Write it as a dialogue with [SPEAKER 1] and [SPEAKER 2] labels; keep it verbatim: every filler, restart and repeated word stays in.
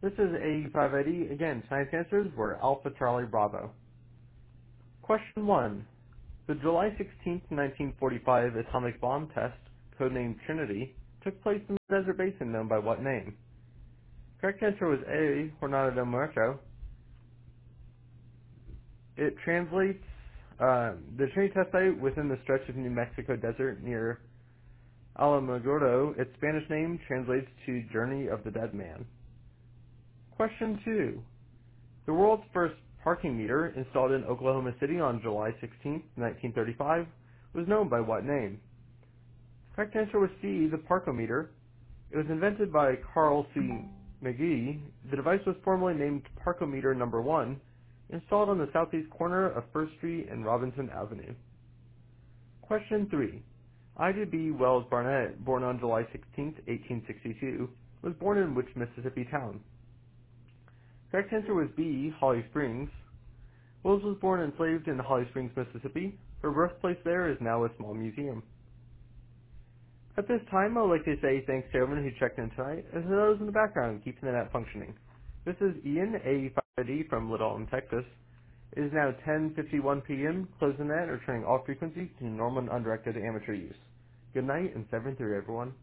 [SPEAKER 1] This is A five eighty. Again, science answers were Alpha Charlie Bravo. Question one. The July sixteenth, nineteen forty-five atomic bomb test, codenamed Trinity, took place in the desert basin known by what name? Correct answer was A, Jornada del Muerto. It translates, uh, the Trinity test site within the stretch of New Mexico desert near Alamogordo. Its Spanish name translates to Journey of the Dead Man. Question two. The world's first parking meter, installed in Oklahoma City on July sixteenth, nineteen thirty-five, was known by what name? Correct answer was C, the parkometer. It was invented by Carl C. McGee. The device was formerly named Parkometer Number one, installed on the southeast corner of First Street and Robinson Avenue. Question three. Ida B. Wells Barnett, born on July sixteenth, eighteen sixty-two, was born in which Mississippi town? Correct answer was B, Holly Springs. Wells was born enslaved in Holly Springs, Mississippi. Her birthplace there is now a small museum. At this time, I would like to say thanks to everyone who checked in tonight, as well as those in the background keeping the net functioning. This is Ian, A five D from Little Allen, Texas. It is now ten fifty-one p m, closing the net, returning all frequencies to normal and undirected amateur use. Good night, and seven three, everyone.